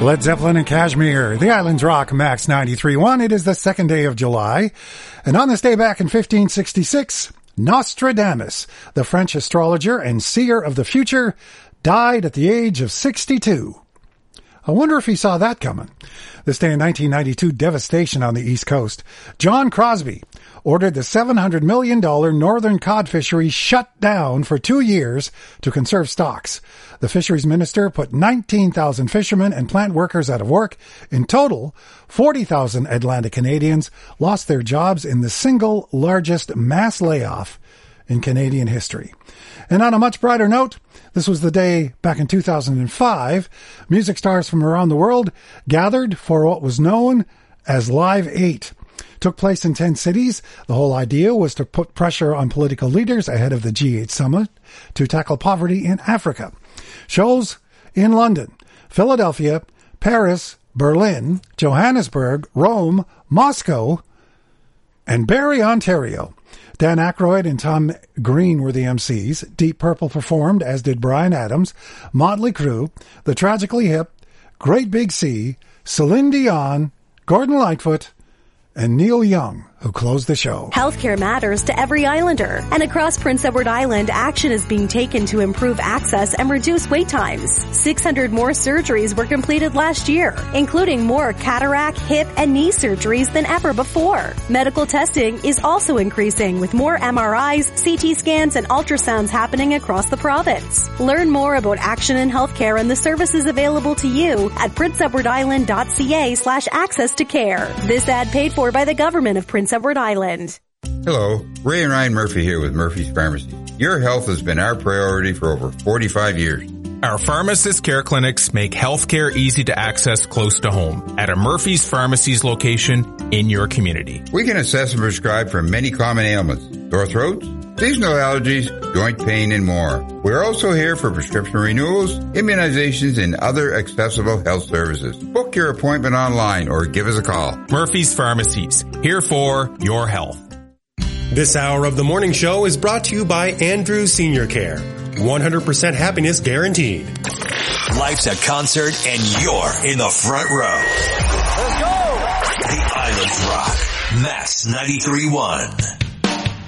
Led Zeppelin and Kashmir, the Islands Rock, Max 93.1. It is the second day of July. And on this day back in 1566, Nostradamus, the French astrologer and seer of the future, died at the age of 62. I wonder if he saw that coming. This day in 1992, devastation on the East Coast. John Crosby ordered the $700 million northern cod fishery shut down for 2 years to conserve stocks. The fisheries minister put 19,000 fishermen and plant workers out of work. In total, 40,000 Atlantic Canadians lost their jobs in the single largest mass layoff in Canadian history. And on a much brighter note, this was the day back in 2005, music stars from around the world gathered for what was known as Live 8. Took place in 10 cities. The whole idea was to put pressure on political leaders ahead of the G8 summit to tackle poverty in Africa. Shows in London, Philadelphia, Paris, Berlin, Johannesburg, Rome, Moscow, and Barrie, Ontario. Dan Aykroyd and Tom Green were the MCs. Deep Purple performed, as did Bryan Adams, Motley Crue, The Tragically Hip, Great Big Sea, Celine Dion, Gordon Lightfoot, and Neil Young, who closed the show. Healthcare matters to every Islander. And across Prince Edward Island, action is being taken to improve access and reduce wait times. 600 more surgeries were completed last year, including more cataract, hip, and knee surgeries than ever before. Medical testing is also increasing, with more MRIs, CT scans, and ultrasounds happening across the province. Learn more about action in healthcare and the services available to you at princeedwardisland.ca/access to care. This ad paid for by the government of Prince Edward Island. Hello, Ray and Ryan Murphy here with Murphy's Pharmacy. Your health has been our priority for over 45 years. Our pharmacist care clinics make healthcare easy to access close to home at a Murphy's Pharmacy's location in your community. We can assess and prescribe for many common ailments: sore throats, seasonal allergies, joint pain, and more. We're also here for prescription renewals, immunizations, and other accessible health services. Book your appointment online or give us a call. Murphy's Pharmacies, here for your health. This hour of the morning show is brought to you by Andrew Senior Care. 100% happiness guaranteed. Life's a concert and you're in the front row. Let's go! The Islands Rock, Mass 93.1.